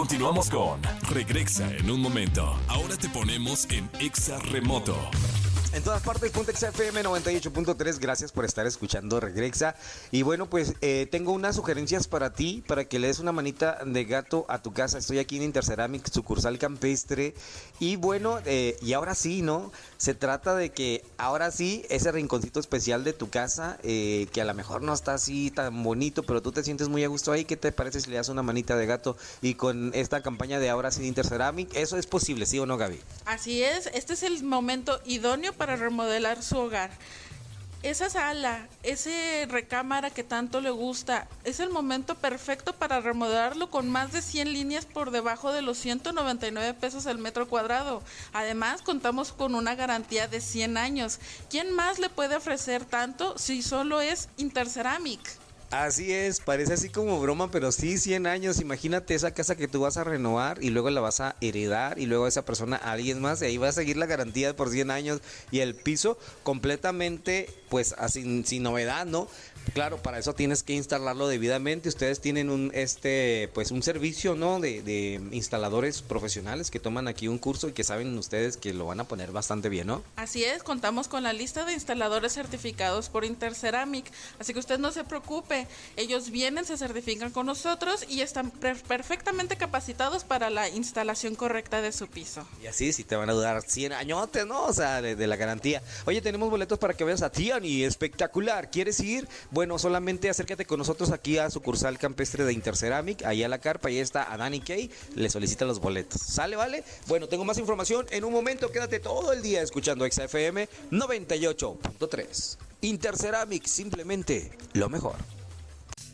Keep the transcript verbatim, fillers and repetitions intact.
Continuamos con Regresa en un momento. Ahora te ponemos en Exa Remoto. En todas partes, punto X F M noventa y ocho punto tres, gracias por estar escuchando Regresa. Y bueno, pues eh, tengo unas sugerencias para ti, para que le des una manita de gato a tu casa. Estoy aquí en Interceramic, sucursal campestre. Y bueno, eh, y ahora sí, ¿no? Se trata de que ahora sí, ese rinconcito especial de tu casa, eh, que a lo mejor no está así tan bonito, pero tú te sientes muy a gusto ahí. ¿Qué te parece si le das una manita de gato? Y con esta campaña de ahora sí de Interceramic, ¿eso es posible, sí o no, Gaby? Así es, este es el momento idóneo para remodelar su hogar. Esa sala, ese recámara que tanto le gusta, es el momento perfecto para remodelarlo con más de cien líneas por debajo de los ciento noventa y nueve pesos el metro cuadrado. Además, contamos con una garantía de cien años. ¿Quién más le puede ofrecer tanto si solo es Interceramic? Así es, parece así como broma, pero sí, cien años. Imagínate esa casa que tú vas a renovar y luego la vas a heredar y luego esa persona a alguien más y ahí va a seguir la garantía por cien años y el piso completamente, pues, así, sin novedad, ¿no? Claro, para eso tienes que instalarlo debidamente. Ustedes tienen un, este, pues, un servicio, ¿no? De, de instaladores profesionales que toman aquí un curso y que saben ustedes que lo van a poner bastante bien, ¿no? Así es, contamos con la lista de instaladores certificados por Interceramic, así que usted no se preocupe. Ellos vienen, se certifican con nosotros y están per- perfectamente capacitados para la instalación correcta de su piso. Y así, sí te van a durar cien añotes, ¿no? O sea, de, de la garantía. Oye, tenemos boletos para que veas a Tiani, espectacular. ¿Quieres ir? Bueno, solamente acércate con nosotros aquí a sucursal campestre de Interceramic, ahí a la carpa, ahí está a Dani Kay, le solicita los boletos. ¿Sale, vale? Bueno, tengo más información en un momento, quédate todo el día escuchando Exa F M noventa y ocho punto tres. Interceramic, simplemente lo mejor.